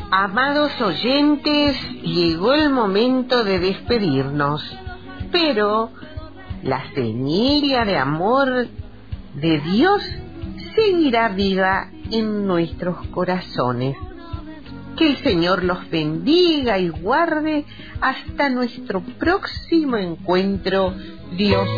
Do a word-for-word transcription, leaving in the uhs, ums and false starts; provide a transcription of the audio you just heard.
Amados oyentes, llegó el momento de despedirnos, pero la semilla de amor de Dios seguirá viva en nuestros corazones. Que el Señor los bendiga y guarde hasta nuestro próximo encuentro. Dios